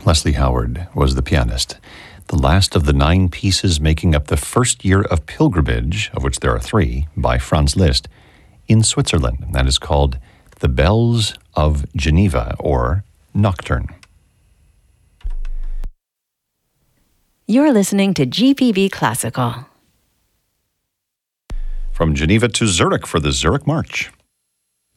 Leslie Howard was the pianist. The last of the 9 pieces making up the first year of pilgrimage, of which there are 3, by Franz Liszt, in Switzerland. And that is called The Bells of Geneva, or Nocturne. You're listening to GPB Classical. From Geneva to Zurich for the Zurich March.